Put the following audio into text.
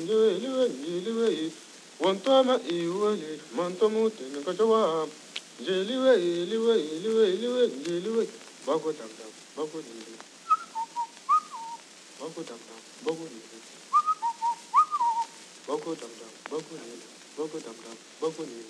liwe Wantoma iwale mantomu tenakajawa liwe Bago dam dam bago dam bago dam dam bago dam dam bago dam dam bago